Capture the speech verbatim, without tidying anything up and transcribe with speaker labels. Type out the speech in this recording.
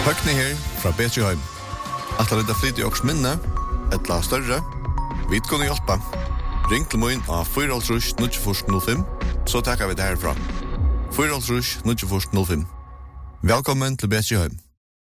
Speaker 1: Høgni her fra Betriheim. At det er flyt i åks minne, et la større, vi kunne hjelpe. Ring til min av fire null null fem, så takker vi det herfra. fire null null fem. Velkommen til Betriheim.